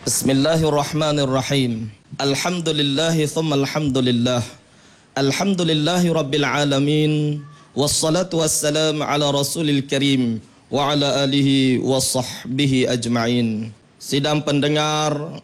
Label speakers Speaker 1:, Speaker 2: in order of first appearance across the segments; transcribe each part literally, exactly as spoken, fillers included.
Speaker 1: Bismillahirrahmanirrahim. Alhamdulillahi thumma alhamdulillah. Alhamdulillahi rabbil alamin. Wassalatu wassalamu ala rasulil karim wa ala alihi wa sahbihi ajma'in. Sidang pendengar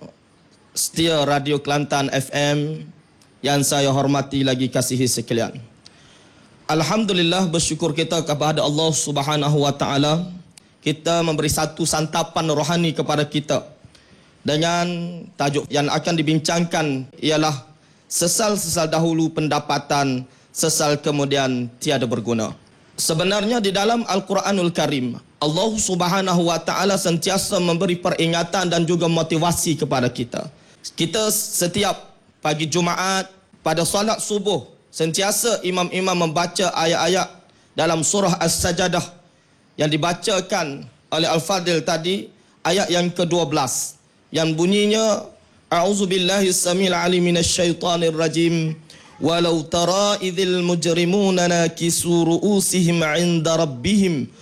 Speaker 1: setia Radio Kelantan F M yang saya hormati lagi kasihi sekalian. Alhamdulillah, bersyukur kita kepada Allah Subhanahu wa taala, kita memberi satu santapan rohani kepada kita dengan tajuk yang akan dibincangkan ialah sesal-sesal dahulu pendapatan, sesal kemudian tiada berguna. Sebenarnya di dalam Al-Quranul Karim, Allah Subhanahu wa taala sentiasa memberi peringatan dan juga motivasi kepada kita. Kita setiap pagi Jumaat pada solat subuh sentiasa imam-imam membaca ayat-ayat dalam surah As-Sajdah yang dibacakan oleh Al-Fadil tadi, ayat yang kedua belas yang bunyinya a'udzubillahi samil alim minasyaitonir rajim walau tara idzil mujrimuna nakisu ru'usihim 'inda rabbihim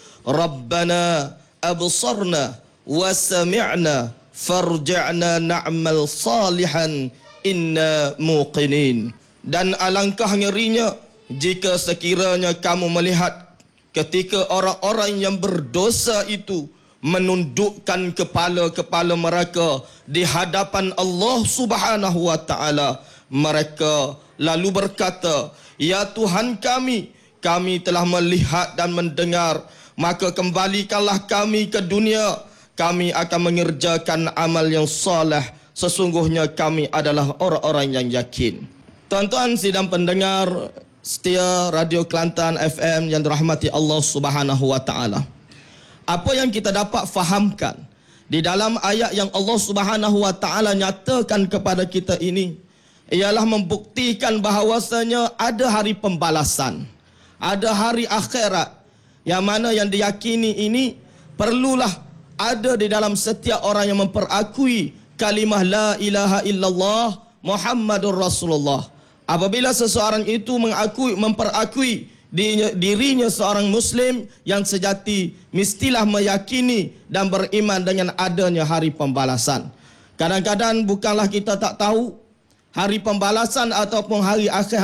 Speaker 1: rabbana absarna wa sami'na farji'na na'mal salihan inna muqinin. Dan alangkah ngerinya jika sekiranya kamu melihat ketika orang-orang yang berdosa itu menundukkan kepala-kepala mereka di hadapan Allah Subhanahu wa taala, mereka lalu berkata, ya Tuhan kami, kami telah melihat dan mendengar, maka kembalikanlah kami ke dunia, kami akan mengerjakan amal yang soleh, sesungguhnya kami adalah orang-orang yang yakin. Tuan-tuan sidang pendengar setia Radio Kelantan F M yang dirahmati Allah Subhanahu wa taala, apa yang kita dapat fahamkan di dalam ayat yang Allah Subhanahu wa taala nyatakan kepada kita ini ialah membuktikan bahawasanya ada hari pembalasan, ada hari akhirat yang mana yang diyakini ini perlulah ada di dalam setiap orang yang memperakui kalimah la ilaha illallah Muhammadur Rasulullah. Apabila seseorang itu mengakui, memperakui dirinya seorang Muslim yang sejati, mestilah meyakini dan beriman dengan adanya hari pembalasan. Kadang-kadang bukanlah kita tak tahu hari pembalasan ataupun hari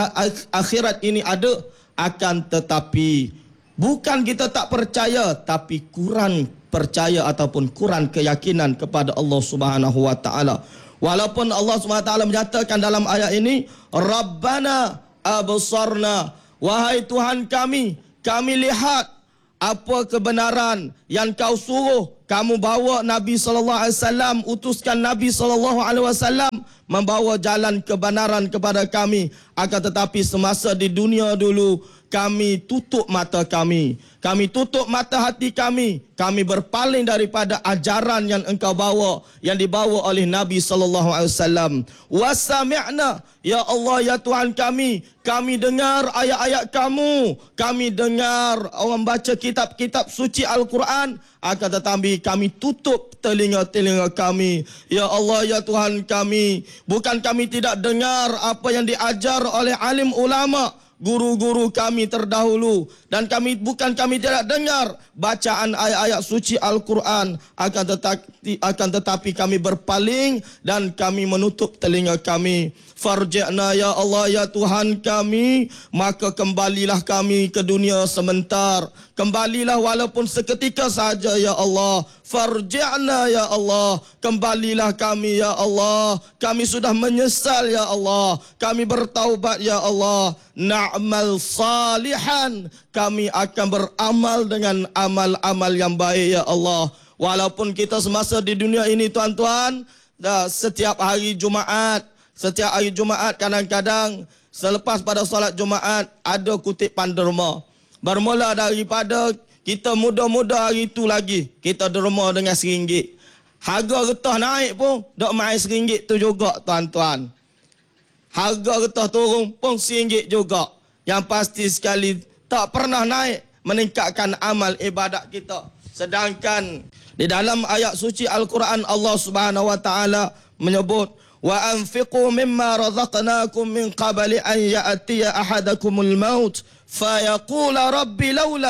Speaker 1: akhirat ini ada, akan tetapi bukan kita tak percaya, tapi kurang percaya ataupun kurang keyakinan kepada Allah Subhanahu wa taala. Walaupun Allah Subhanahu wa taala menyatakan dalam ayat ini, Rabbana absarna, wahai Tuhan kami, kami lihat apa kebenaran yang kau suruh, kamu bawa Nabi sallallahu alaihi wasallam, utuskan Nabi sallallahu alaihi wasallam membawa jalan kebenaran kepada kami. Akan tetapi semasa di dunia dulu, kami tutup mata kami, kami tutup mata hati kami, kami berpaling daripada ajaran yang engkau bawa, yang dibawa oleh Nabi sallallahu alaihi wasallam. Wasami'na, ya Allah ya Tuhan kami, kami dengar ayat-ayat kamu, kami dengar orang baca kitab-kitab suci Al-Quran, akan tetapi kami tutup telinga-telinga kami. Ya Allah ya Tuhan kami, bukan kami tidak dengar apa yang diajar oleh alim ulama, guru-guru kami terdahulu, dan kami bukan kami tidak dengar bacaan ayat-ayat suci Al-Quran, akan tetapi, akan tetapi kami berpaling dan kami menutup telinga kami. Farji'na ya Allah ya Tuhan kami, maka kembalilah kami ke dunia sebentar, kembalilah walaupun seketika saja ya Allah. Farji'na ya Allah, kembalilah kami ya Allah, kami sudah menyesal ya Allah, kami bertaubat ya Allah. Na'mal salihan, kami akan beramal dengan amal-amal yang baik ya Allah. Walaupun kita semasa di dunia ini tuan-tuan, setiap hari Jumaat, setiap hari Jumaat kadang-kadang selepas pada solat Jumaat ada kutipan derma. Bermula daripada kita muda-muda hari itu lagi, kita derma dengan seringgit. Harga getah naik pun dok main seringgit tu juga tuan-tuan. Harga getah turun pun seringgit juga. Yang pasti sekali tak pernah naik meningkatkan amal ibadat kita. Sedangkan di dalam ayat suci Al-Quran Allah Subhanahu wa taala menyebut, wa anfiqu mimma razaqnakum min qabli an ya'tiya ahadakumul maut fayaqula rabbi laula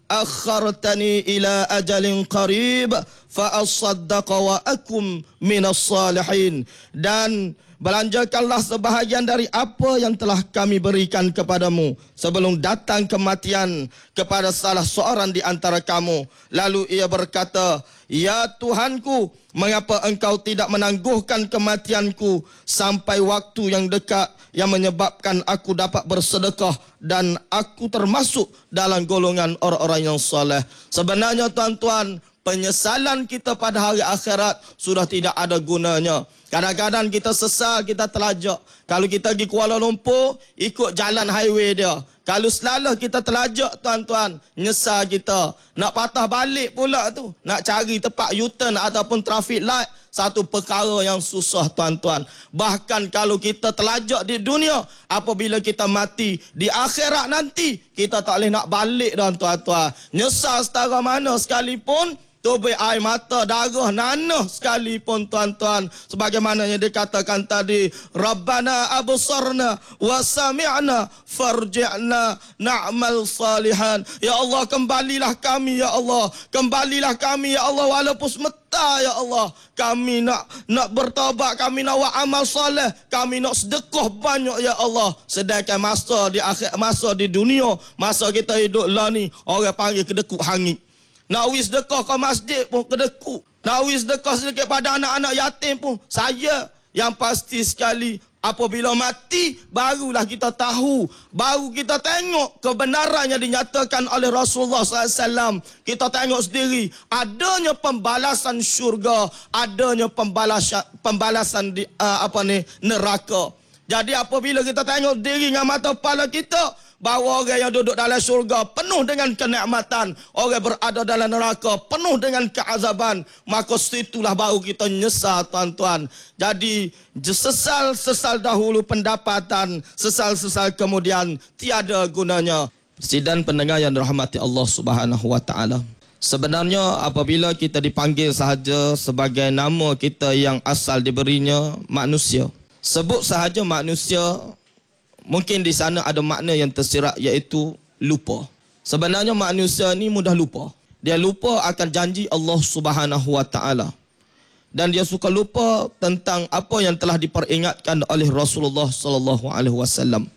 Speaker 1: akhartani ila ajalin qarib fa asaddaqa wa akum minas salihin. Dan belanjakanlah sebahagian dari apa yang telah kami berikan kepadamu sebelum datang kematian kepada salah seorang di antara kamu. Lalu ia berkata, ya Tuhanku, mengapa engkau tidak menangguhkan kematianku sampai waktu yang dekat yang menyebabkan aku dapat bersedekah dan aku termasuk dalam golongan orang-orang yang soleh. Sebenarnya tuan-tuan, penyesalan kita pada hari akhirat sudah tidak ada gunanya. Kadang-kadang kita sesal, kita telajak. Kalau kita pergi Kuala Lumpur, ikut jalan highway dia. Kalau selalu kita telajak tuan-tuan, nyesal kita. Nak patah balik pula tu, nak cari tempat U-turn ataupun traffic light, satu perkara yang susah tuan-tuan. Bahkan kalau kita telajak di dunia, apabila kita mati, di akhirat nanti, kita tak boleh nak balik dah tuan-tuan. Nyesal setara mana sekalipun, tubik air mata, darah, nanah sekalipun tuan-tuan. Sebagaimana yang dikatakan tadi, Rabbana absarna wa sami'na farji'na na'mal salihan. Ya Allah, kembalilah kami ya Allah. Kembalilah kami ya Allah, walaupun semeta ya Allah. Kami nak nak bertaubat, kami nak buat amal soleh, kami nak sedekah banyak ya Allah. Sedangkan masa di akhir, masa di dunia, masa kita hidup lah ni, orang panggil kedekut hangit. Nak wis sedekah ke masjid pun kedekut. Nak wis sedekah sedikit pada anak-anak yatim pun. Saya yang pasti sekali, apabila mati, barulah kita tahu. Baru kita tengok kebenaran yang dinyatakan oleh Rasulullah sallallahu alaihi wasallam. Kita tengok sendiri, adanya pembalasan syurga, adanya pembalasan, pembalasan di, uh, apa ni, neraka. Jadi apabila kita tengok diri dengan mata kepala kita, bahawa orang yang duduk dalam syurga penuh dengan kenikmatan, orang berada dalam neraka penuh dengan keazaban, maka situlah baru kita nyesal tuan-tuan. Jadi sesal-sesal dahulu pendapatan, sesal-sesal kemudian tiada gunanya. Sidang pendengar yang dirahmati Allah Subhanahu wa taala. Sebenarnya apabila kita dipanggil sahaja sebagai nama kita yang asal diberinya manusia, sebut sahaja manusia, mungkin di sana ada makna yang tersirat, iaitu lupa. Sebenarnya manusia ni mudah lupa. Dia lupa akan janji Allah Subhanahu wa taala. Dan dia suka lupa tentang apa yang telah diperingatkan oleh Rasulullah sallallahu alaihi wasallam.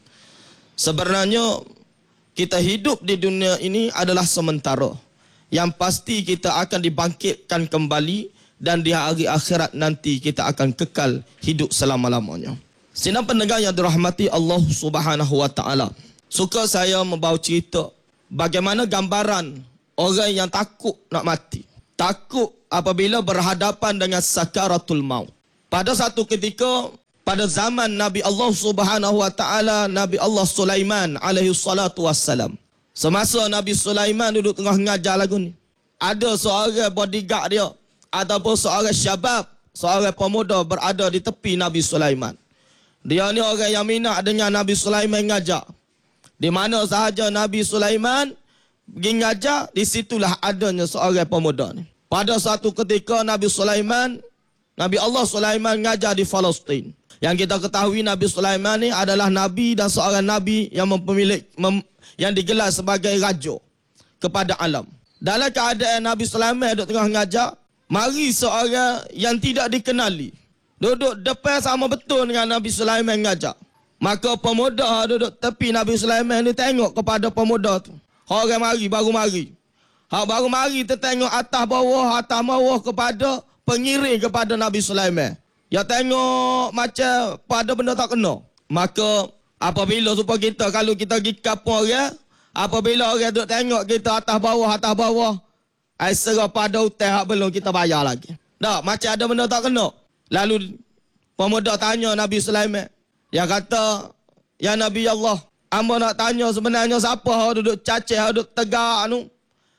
Speaker 1: Sebenarnya kita hidup di dunia ini adalah sementara. Yang pasti kita akan dibangkitkan kembali dan di hari akhirat nanti kita akan kekal hidup selama-lamanya. Sidang pendengar yang dirahmati Allah Subhanahu wa taala. Suka saya membawa cerita bagaimana gambaran orang yang takut nak mati. Takut apabila berhadapan dengan sakaratul maut. Pada satu ketika pada zaman Nabi Allah Subhanahu wa taala, Nabi Allah Sulaiman alaihi salatu wassalam. Semasa Nabi Sulaiman duduk tengah mengajar lagu ni, ada seorang bodyguard dia ataupun seorang syabab, seorang pemuda berada di tepi Nabi Sulaiman. Dia ni orang yang minat dengan Nabi Sulaiman ngajak. Di mana sahaja Nabi Sulaiman pergi ngajak, di situlah adanya seorang pemuda ni. Pada satu ketika Nabi Sulaiman, Nabi Allah Sulaiman ngajar di Palestin. Yang kita ketahui Nabi Sulaiman ni adalah Nabi dan seorang Nabi yang mempunyai mem, yang digelar sebagai raja kepada alam. Dalam keadaan Nabi Sulaiman duduk tengah ngajak, mari seorang yang tidak dikenali duduk depan sama betul dengan Nabi Sulaiman ngajak. Maka pemuda duduk tepi Nabi Sulaiman ni tengok kepada pemuda tu. Orang mari, baru mari. Hak baru mari tertengok atas bawah, atas bawah kepada pengiring kepada Nabi Sulaiman. Dia tengok macam pada benda tak kena. Maka apabila supaya kita, kalau kita pergi kampung orang, apabila orang duduk tengok kita atas bawah, atas bawah, ai serah pada hutang hak belum kita bayar lagi. Tak, macam ada benda tak kena. Lalu pemuda tanya Nabi Sulaiman. Dia kata, ya Nabi Allah, hamba nak tanya sebenarnya siapa yang duduk cacih, yang duduk tegak tu?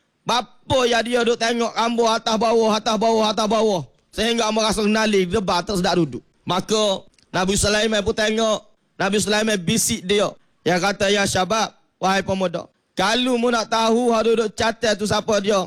Speaker 1: Bapa yang dia duduk tengok hamba atas bawah, atas bawah, atas bawah. Sehingga hamba rasa kenali, debat tak sedap duduk. Maka Nabi Sulaiman pun tengok. Nabi Sulaiman bisik dia. Dia kata, ya syabab, wahai pemuda, kalau mu nak tahu yang duduk cacih tu siapa dia,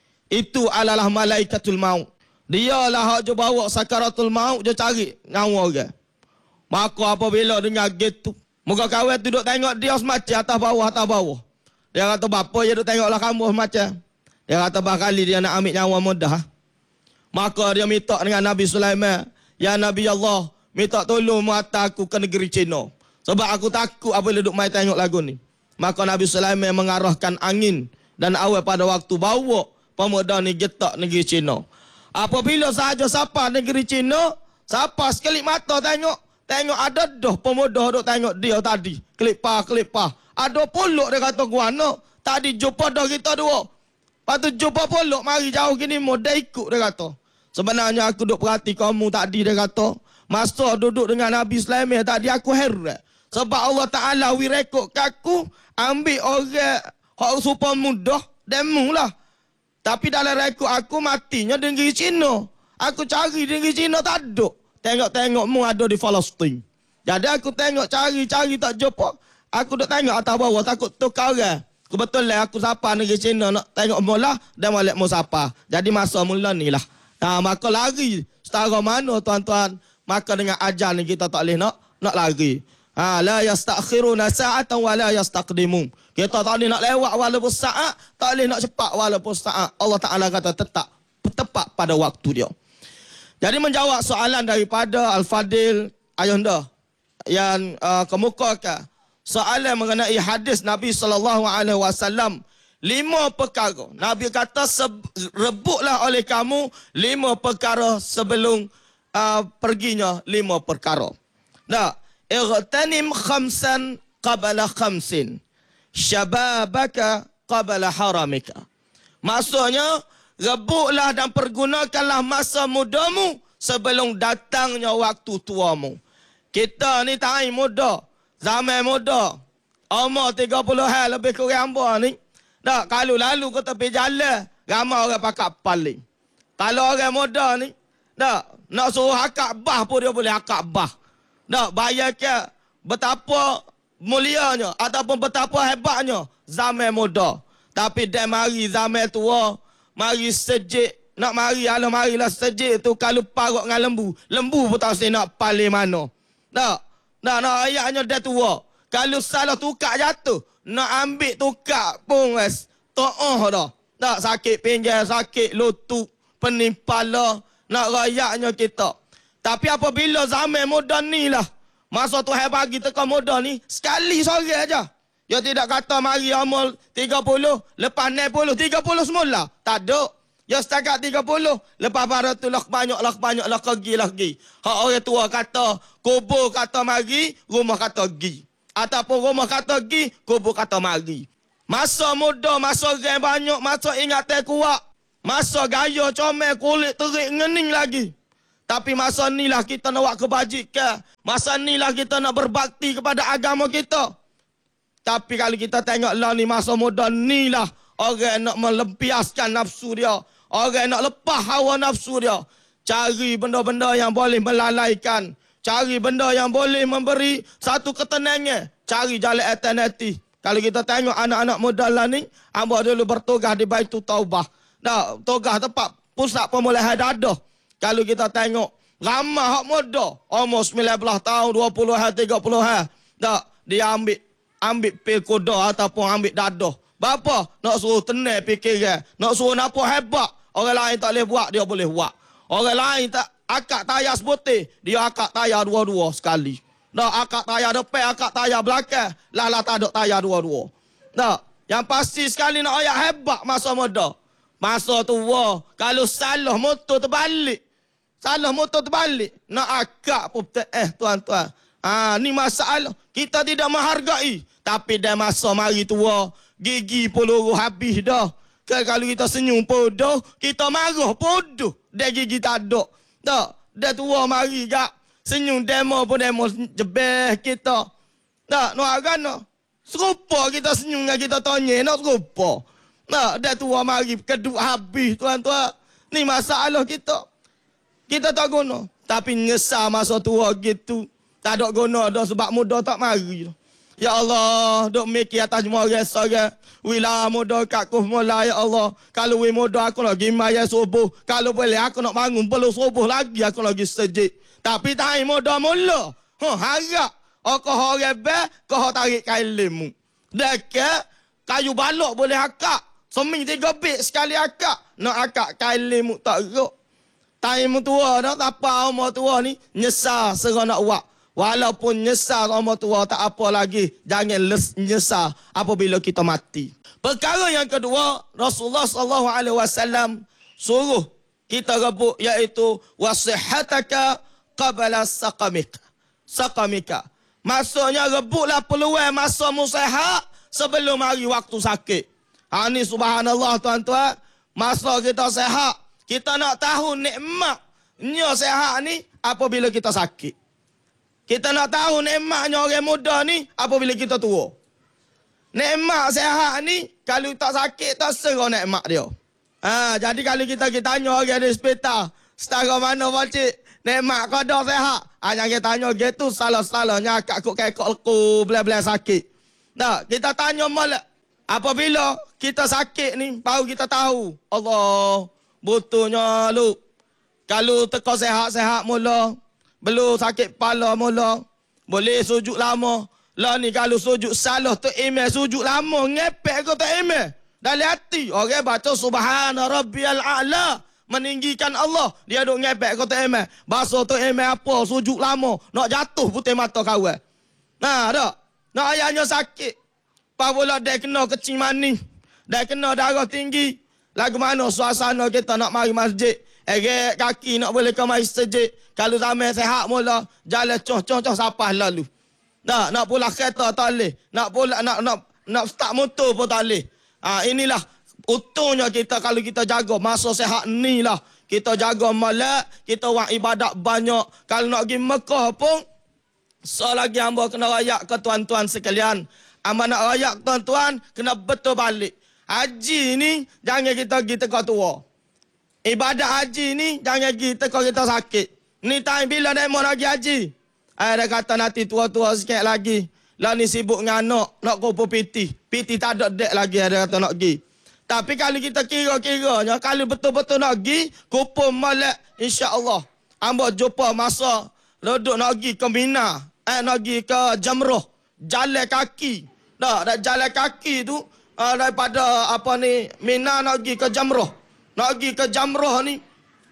Speaker 1: itu adalah malaikatul maut. Dia lah hak je bawa sakaratul maut, je cari nyawa orang. Maka apabila dengar gitu, muka kawan tu duduk tengok dia semacam atas bawah, atas bawah. Dia kata, bapa je duk tengoklah kamu macam. Dia kata, bakali dia nak ambil nyawa mudah. Maka dia minta dengan Nabi Sulaiman, ya Nabi Allah, minta tolong mata aku ke negeri Cina. Sebab aku takut apabila duk mai tengok lagu ni. Maka Nabi Sulaiman mengarahkan angin dan awan pada waktu bawa pemuda ni getak negeri Cina. Apabila sahaja siapa negeri Cina, siapa sekali mata tengok, tengok ada dah pemuda duk tengok dia tadi. Kelipah, kelipah. Ada polok dia kata guana. Tadi jumpa dah kita dua. Lepas tu jumpa polok, mari jauh gini, mudah ikut dia kata. Sebenarnya aku duk perhati kamu tadi dia kata. Masa duduk dengan Nabi Sulaiman tadi aku heran. Sebab Allah Ta'ala wirekod aku ambil orang yang super mudah, demu lah. Tapi dalam rekod aku matinya di negeri Cina. Aku cari di negeri Cina tak ada. Tengok-tengok mu ada di Palestin. Jadi aku tengok cari-cari tak jumpa. Aku duk tengok atas bawah takut tukar orang. Kebetulan aku sapa negeri Cina nak tengok mula dan balik mu sapa. Jadi masa mula ni lah. Nah, maka lari setara mana tuan-tuan. Maka dengan ajal ni kita tak boleh nak nak lari. Ha, la yastakhiruna sa'atan wa la yastaqdimun. Kita tak boleh nak lewat walaupun saat, tak boleh nak cepat walaupun saat. Allah Ta'ala kata tetap tepat pada waktu dia. Jadi menjawab soalan daripada Al-Fadil Ayunda yang uh, kemukakan soalan mengenai hadis Nabi sallallahu alaihi wasallam, lima perkara. Nabi kata rebutlah oleh kamu lima perkara sebelum uh, perginya lima perkara. Nah, igtanim khamsan qabla khamsin. Syababaka qabla haramika. Maksudnya, rebutlah dan pergunakanlah masa mudamu sebelum datangnya waktu tuamu. Kita ni tahi muda, zaman muda. Umur tiga puluh hari lebih kurang hamba ni. Tak, kalau lalu ke tepi jalan, ramai orang pakai paling. Kalau orang muda ni, tak, nak suruh akak bah pun dia boleh akak bah. Tak, bayar ke betapa mulianya ataupun betapa hebatnya zaman muda. Tapi dah mari zaman tua, mari sejik, nak mari ala marilah sejik tu kalau parok dengan lembu. Lembu pun tak saya nak paling mana. Tak, nak nak ayatnya dah tua. Kalau salah tukar jatuh, nak ambil tukar pun es to'oh dah. Tak, sakit pinggir, sakit lutut, pening kepala, nak rayaknya kita. Tapi apabila zaman moden ni lah, masa Tuhan bagi teka moden ni, sekali sore aja. Dia tidak kata mari amal tiga puluh, lepas enam puluh, tiga puluh semula. Tak ada. Dia setakat tiga puluh, lepas pada tu lah banyak-lah, banyak-lah pergi-lah pergi. Hak orang tua kata, kubur kata mari, rumah kata pergi. Ataupun rumah kata pergi, kubur kata mari. Masa muda, masa orang banyak, masa ingatan kuat. Masa gaya comel, kulit terik, ngening lagi. Tapi masa ni lah kita nak buat kebajikan. Masa ni lah kita nak berbakti kepada agama kita. Tapi kalau kita tengok lah ni masa muda ni lah orang nak melempiaskan nafsu dia. Orang nak lepas hawa nafsu dia. Cari benda-benda yang boleh melalaikan. Cari benda yang boleh memberi satu ketenangan. Cari jalan alternatif. Kalau kita tengok anak-anak muda lah ni, hamba dulu bertugas di Baitul Taubah. Nah, tugas tempat pusat pemulihan dadah. Kalau kita tengok, ramai hak muda. Umur sembilan belas tahun, dua puluh hari, tiga puluh hari. Tak, dia ambil ambil pil kuda ataupun ambil dadah. Bapa nak suruh tenang fikiran. Nak suruh nampak hebat. Orang lain tak boleh buat, dia boleh buat. Orang lain tak akak tayar seputih, dia akak tayar dua-dua sekali. Tak, akak tayar depan, akak tayar belakang. Lah-lah tak ada tayar dua-dua. Tak, yang pasti sekali nak ayat hebat masa muda. Masa tua, kalau salah motor terbalik. Salah motor terbalik. Nak akak pun eh tuan-tuan. Ha, ni masalah. Kita tidak menghargai. Tapi dah masa mari tua, gigi peluru habis dah. Kalau kita senyum podoh, kita marah podoh. Dah gigi tak ada. Tak, dah tua mari gak. Senyum demo pun demo jebeh kita. Tak, nak agak serupa kita senyum dengan kita tanya, nak serupa. Nah, dah tua mari keduk habis tuan-tuan. Ni masalah kita. Kita tak guna. Tapi nyesal masa tua gitu. Tak ada guna dah sebab muda tak mari. Ya Allah, duk mikir atas semua orang seorang. Wila muda kat ku mula ya Allah. Kalau we muda aku nak pergi maya subuh. Kalau boleh aku nak bangun perlu subuh lagi aku lagi sejik. Tapi tak muda mula. Ha, harap. Oh, kau orang be, kau tarik kain lemu. Dekat Kayu balok boleh akak. Seming tiga bit sekali akak. Nak akak kali mu tak geruk. Time tua dah, tak apa umur tua ni. Nyesal serah nak buat. Walaupun nyesal umur tua tak apa lagi. Jangan les, nyesal apabila kita mati. Perkara yang kedua, Rasulullah sallallahu alaihi wasallam suruh kita rebut iaitu wasihataka qabla saqamika. Saqamika. Maksudnya rebutlah peluang masa mu sihat sebelum hari waktu sakit. Ha ni subhanallah tuan-tuan, masa kita sihat, kita nak tahu nikmatnya sihat ni apabila kita sakit. Kita nak tahu nikmatnya orang muda ni apabila kita tua. Nikmat sihat ni kalau tak sakit tak serah nikmat dia. Ha, jadi kalau kita kita tanya orang di hospital, setara mana pakcik nikmat kau dah sihat? Ha, yang kita tanya gitu salah-salahnya akak kok kekok leku belah-belah sakit. Nah, kita tanya molek apabila kita sakit ni baru kita tahu. Allah, butuhnya lu. Kalau teka sihat-sihat mula, belum sakit kepala mula, boleh sujud lama. Lah ni kalau sujud salah tu email sujud lama ngepek kau tak email. Dalam hati orang baca subhana rabbiyal a'la, meninggikan Allah, dia duk ngepek kau tak email. Bahasa tu email apa sujud lama, nak jatuh putih mata kawan. Nah, dak. Nak ayahnya sakit. Pula dia kena kecing manis. Dia kena darah tinggi. Lagu mana suasana kita nak mari masjid. Eret kaki nak boleh ke masjid. Kalau ramai sehat mula, jalan coh-coh-coh sapah lalu. Nah, nak pula kereta tak boleh. Nak pula nak nak nak start motor pun tak boleh. Ha, inilah untungnya kita kalau kita jaga masa sehat ni lah. Kita jaga malak, kita buat ibadat banyak. Kalau nak pergi Mekah pun, so lagi hamba kena rayak ke tuan-tuan sekalian. Hamba nak rayak tuan-tuan, kena betul balik. Haji ni, jangan kita pergi teka tua. Ibadat haji ni, jangan pergi teka kita sakit. Ni time bila dia mau nak pergi haji. Ada kata nanti tua-tua sikit lagi. Lah ni sibuk dengan anak, nak kumpul piti. Piti tak ada dek lagi, ada kata nak pergi. Tapi kalau kita kira-kiranya, kalau betul-betul nak pergi, kumpul malak, insya-Allah. Hamba jumpa masa duduk nak pergi ke Mina, eh nak pergi ke Jamrah, jalan kaki. Dah, dah jalan kaki tu uh, daripada apa ni Mina nak pergi ke Jamrah. Nak pergi ke Jamrah ni,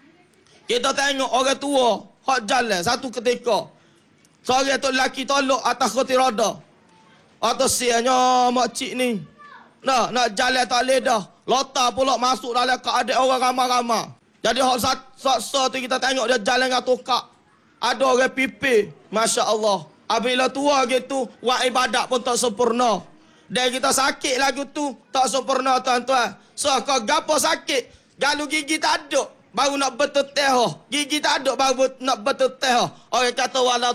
Speaker 1: kita tengok orang tua hak jalan satu ketika. Seorang tu lelaki tolak atas kursi roda. Atas sianya makcik ni. Nah, nak jalan tak boleh dah. Lota pula masuk dalam keadaan orang ramai-ramai. Jadi hak saksa tu kita tengok dia jalan dengan tukak. Ada orang pipi. Masya Allah. Apabila tua gitu, buat ibadat pun tak sempurna. Dan kita sakit lagu tu, tak sempurna tuan-tuan. So, kau gapo sakit, kalau gigi tak ada, baru nak berteteh. Gigi tak ada, baru nak berteteh. Orang kata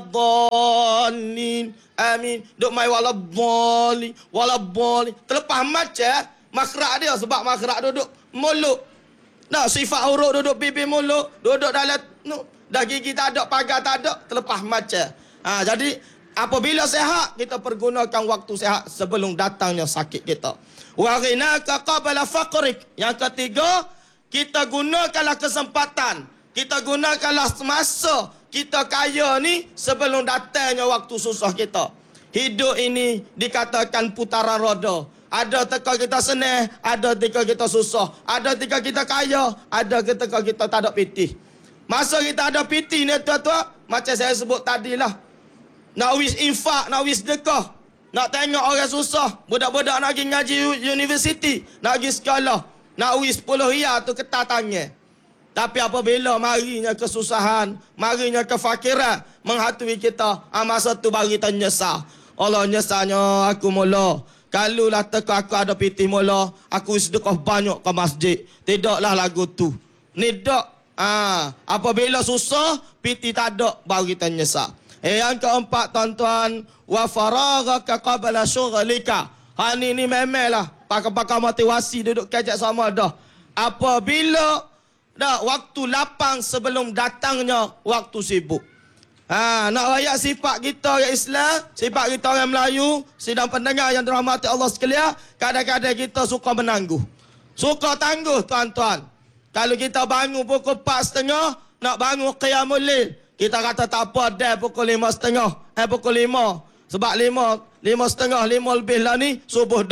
Speaker 1: waladhalin. Amin. Duk mai waladhalin. Waladhalin. Terlepas macam makrak dia. Sebab makrak duduk mulut. Nah, sifat huruf duduk pipi mulut. Duduk dalam, no. Dah gigi tak ada, pagar tak ada. Terlepas macam. Ha, jadi, apabila sehat, kita pergunakan waktu sehat sebelum datangnya sakit kita. Wa ghinaka qabla faqrik. Yang ketiga, kita gunakanlah kesempatan. Kita gunakanlah masa kita kaya ni sebelum datangnya waktu susah kita. Hidup ini dikatakan putaran roda. Ada ketika kita senang, ada ketika kita susah. Ada ketika kita kaya, ada ketika kita tak ada pitih. Masa kita ada pitih ni tuan-tuan, macam saya sebut tadi lah. Nak wis infak, nak wis dekah. Nak tengok orang susah. Budak-budak nak pergi ngaji universiti, nak pergi sekolah. Nak wis sepuluh riyal tu ketat tangan. Tapi apabila marinya kesusahan, marinya kefakiran menghantui kita, ah, masa tu baru kita nyesal. Allah nyesalnya aku mula. Kalau lah teka aku ada piti mula, aku sedekah banyak ke masjid. Tidaklah lagu tu. Ni dak. Ah, apabila susah, piti tak ada, baru kita nyesal. Eh, yang keempat tuan-tuan, wa faraghaka qabla syughlika. Ha ni ni memelah. Pakar-pakar motivasi duduk kejap sama dah. Apabila dah waktu lapang sebelum datangnya waktu sibuk. Ha, nak rayak sifat kita orang Islam, sifat kita orang Melayu, sidang pendengar yang dirahmati Allah sekalian, kadang-kadang kita suka menangguh. Suka tangguh tuan-tuan. Kalau kita bangun pukul empat tiga puluh, nak bangun qiyamul lail, kita kata tak apa dah pukul lima tiga puluh, eh pukul lima. Sebab lima, lima setengah, lima lebih lah ni, subuh dah.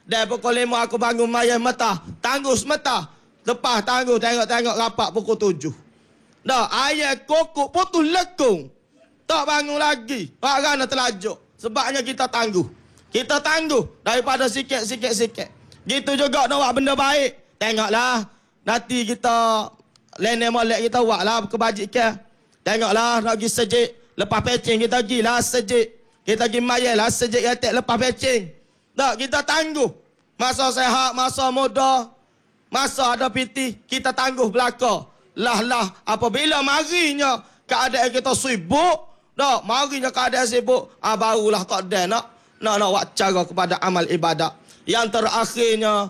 Speaker 2: Dan pukul lima aku bangun mayat mata. Tangguh semata. Lepas tangguh tengok-tengok rapat pukul tujuh. Dah, ayah kokok putus lekung. Tak bangun lagi. Orang nak terlajuk. Sebabnya kita tangguh. Kita tangguh daripada sikit-sikit-sikit. Gitu juga nak buat benda baik. Tengoklah. Nanti kita lene molek kita buatlah kebajikan. Tengoklah nak pergi sejik. Lepas pecing kita pergilah sejik. Kita pergi mayat lah sejik yatek lepas pecing. Tak, kita tangguh. Masa sehat, masa muda. Masa ada piti, kita tangguh belaka. Lah lah, apabila marinya keadaan kita sibuk, dah, marinya keadaan sibuk, ah, barulah tak ada nak, nak nak buat cara kepada amal ibadat. Yang terakhirnya,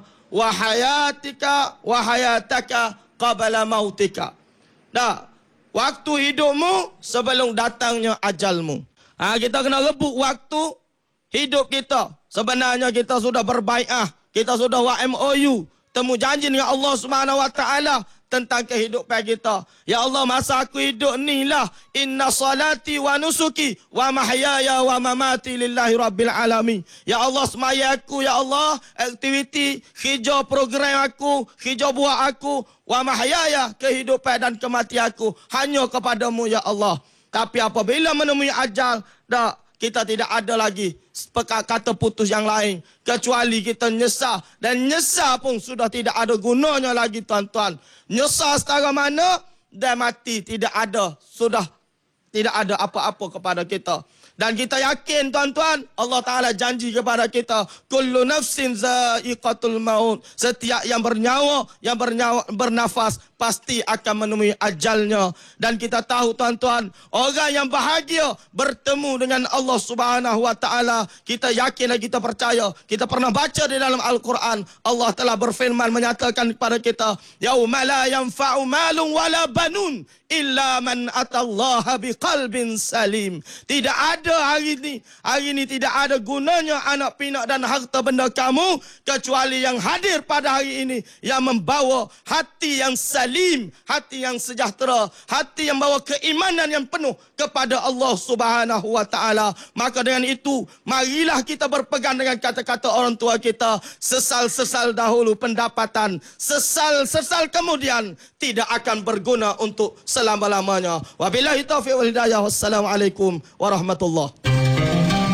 Speaker 2: wahayatika, wahayataka qabala mautika. Dah, waktu hidupmu sebelum datangnya ajalmu. Ah, kita kena rebut waktu hidup kita. Sebenarnya kita sudah berbai'ah, kita sudah buat M O U. Temu janji dengan Allah Subhanahu Wa Taala tentang kehidupan kita. Ya Allah, masa aku hidup ni lah. Inna salati wa nusuki wa mahyaya wa mamati lillahi rabbil alamin. Ya Allah, semaya aku, ya Allah, aktiviti, hijau program aku, hijau buah aku, wa mahyaya, kehidupan dan kematian aku hanya kepadamu ya Allah. Tapi apabila menemui ajal, dah, kita tidak ada lagi kata putus yang lain. Kecuali kita nyesal. Dan nyesal pun sudah tidak ada gunanya lagi tuan-tuan. Nyesal setara mana dan mati tidak ada. Sudah tidak ada apa-apa kepada kita. Dan kita yakin tuan-tuan, Allah Ta'ala janji kepada kita, kullu nafsin za'iqatul maut. Setiap yang bernyawa, yang bernyawa, bernafas, pasti akan menemui ajalnya. Dan kita tahu tuan-tuan, orang yang bahagia bertemu dengan Allah Subhanahu Wa Ta'ala. Kita yakin dan kita percaya. Kita pernah baca di dalam Al-Quran, Allah telah berfirman menyatakan kepada kita, yauma la yanfa'u malun wala banun illa man atallaha biqalbin salim. Tidak ada hari ini, hari ini tidak ada gunanya anak pinak dan harta benda kamu kecuali yang hadir pada hari ini yang membawa hati yang salim, hati yang sejahtera, hati yang bawa keimanan yang penuh kepada Allah Subhanahu Wa Taala. Maka dengan itu, marilah kita berpegang dengan kata-kata orang tua kita, sesal-sesal dahulu pendapatan, sesal-sesal kemudian tidak akan berguna untuk selama-lamanya. Wabillahi taufiq wal hidayah. Wassalamualaikum warahmatullahi